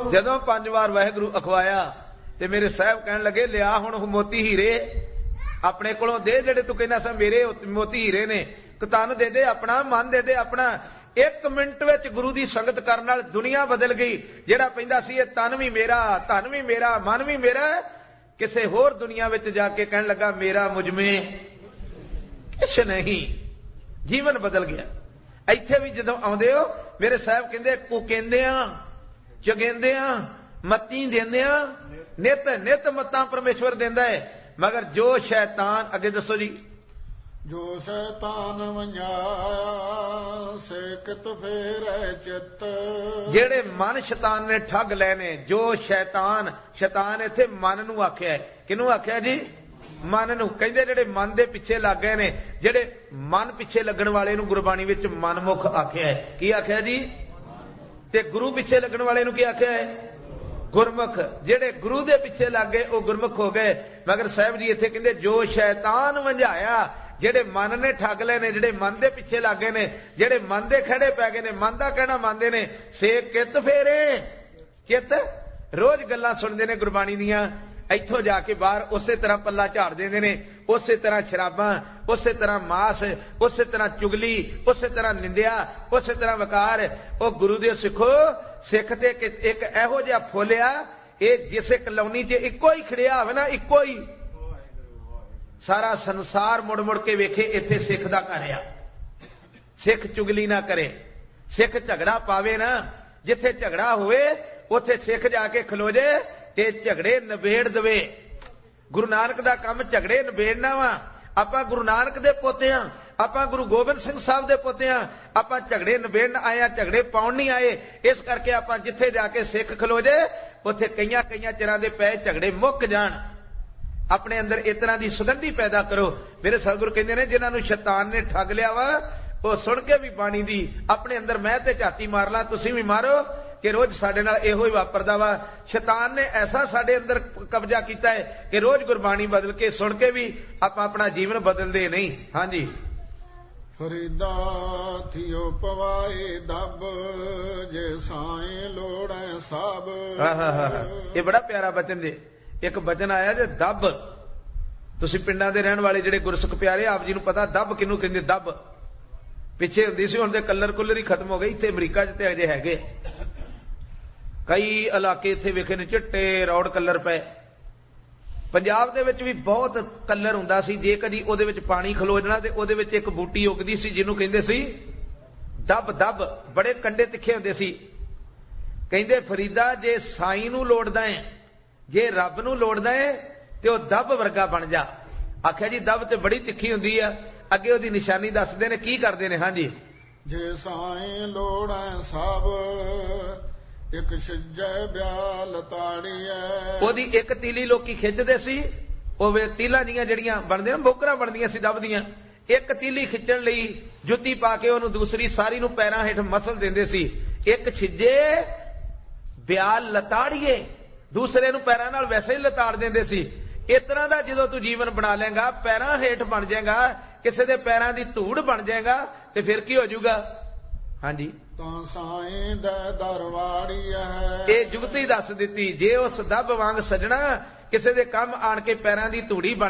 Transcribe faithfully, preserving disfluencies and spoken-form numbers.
जदों पंज वार वाहिगुरू अखवाया ते मेरे साहब कहन लगे लिया हुण मोती हीरे अपने कोलों दे जेड़े तू कहना सा मेरे मोती हीरे ने तन दे दे अपना मन दे दे अपना। एक मिनट विच गुरु दी संगत करन नाल दुनिया बदल गई। जेड़ा पैंदा सी तन भी मेरा धन भी मेरा मन भी मेरा किसे होर दुनिया विच जाके कहन लगा मेरा मुझमें किछ नहीं। जीवन बदल गया। इत्थे भी जदों आउंदे हो मेरे साहब कहंदे कुकेंदियां चगेंदियां मत्ती देंदियां नित नित मत्तां परमेश्वर देंदा है मगर जो शैतान अगे दसो जी जो शैतान वंजाया से कित फेरै चित जेड़े मन शैतान ने ठग लेने जो शैतान शैतान इत्थे मन नूं आख्या है किनू आख्या जी मन नूं कहंदे जेड़े मन दे पिछे लग गए ने जेड़े मन पिछे लगण वाले नूं गुरबाणी विच मनमुख आख्या है की आख्या जी ते गुरु पिछे लगण वाले नूं की आख्या है गुरमुख। जेड़े गुरु दे पिछे लग गए वो गुरमुख हो गए मगर साहब जी इत्थे कहंदे जो शैतान वंजाया जेड़े मन ने ठग ले ने जेड़े मन दे पिछे लग गए ने जेड़े मन दे खड़े पै गए ने मन दा कहना मानदे ने से कित फेरे कित रोज गल्लां सुनदे ने गुरबाणी दियां इत्थों जाके बाहर उसे तरह पल्ला झाड़ देंदे ने उसे तरह शराबां उसे तरह मास उसे तरह चुगली उसे तरह निंदिया उसे तरह वकार। ओ गुरु दे सिखो सिख ते एक इहो जिहा फुलिया ये जिसे कलौनी च इक्को ही खड़िया होवे ना इक्को ही सारा संसार मुड़ मुड़ के वेखे इत्थे सिख दा घर आ। सिख चुगली ना करे सिख झगड़ा पावे ना जिथे झगड़ा होवे उथे सिख जाके खलो जे ते झगड़े नबेड़ दवे। गुरु नानक दा काम झगड़े नबेड़ना वा। आपां गुरु नानक दे पोते हां आपां गुरु गोबिंद सिंह साहब दे पोते हां आपां झगड़े नबेड़न आए हां झगड़े पाउण नहीं आए। इस करके आपां जिथे जाके सिख खलो जे उथे कईयां कईयां चिरां दे पए झगड़े मुक जाण। अपने अंदर इतना दी सुगंधी पैदा करो। मेरे सतगुरु कहंदे ने जिन्हां नूं शैतान ने ठग लिया वा वो सुन के भी बाणी दी अपने अंदर मैं ते झाती मार ला तुसीं भी मारो कि रोज साडे नाल इहो ही वापरदा वा। शैतान ने ऐसा साडे अंदर कब्जा कीता है कि रोज गुरबाणी बदल के सुन के भी आपां अपना जीवन बदलदे नहीं। हाँ जी फरीदा थियो पवाए दब जे साए लोड़ै सब। हाँ हाँ हाँ ये बड़ा प्यारा बचन जे एक बचन आया जे दब। तुसीं पिंडां दे रहण वाले जिहड़े गुरसिख प्यारे आप जी नूं पता दब किहनूं कहंदे दब पिछे हुंदी सी हुण ते कलर कुलर ही खत्म हो गई। इत्थे अमरीका च ते अजे हैगे कई इलाके इत्थे वेखे ने चिट्टे रौड़ कलर पे। पंजाब दे विच भी बहुत कलर हुंदा सी जे कदी ओदे विच पानी खलो जाना ते ओदे विच एक बूटी उगदी सी जिहनूं कहंदे सी दब दब बड़े कंडे तिखे हुंदे सी। कहंदे फरीदा जे साईं नूं लोड़दा है जे रब नूं लोड़दा है ते ओ दब वर्गा बन जा। आख्या जी दब ते बड़ी तिखी हुंदी आ अगे ओदी निशानी दसदे ने की करदे ने। हां जी जे साईं लोड़ै सब एक छज्जे ब्याल ताड़ीए ओदी एक तीली लोकी खिचदे सी ओवे तीला जियां जड़ियां बनदे ने बोकरां बनदियां सी दब दियां एक तीली खिचण लई जुत्ती पा के ओनू दूसरी सारी नूं पैरां हेठ मसल देंदे सी। एक छिज्जे ब्याल लताड़ीए दूसरे नूं पैरां नाल वैसे ही लताड़ देंदे सी। इस तरह दा जदों तू जीवन बना लेगा पैरां हेठ बन जाएगा किसी दे पैरां दी धूड़ बन जाएगा ते फिर की हो जाऊगा। हाँ जी तां साईं दे दरवाड़ी है ये जुगती दस दिती जे उस दब वांग सजना किसी दे कम आण के पैरां दी धूड़ी बन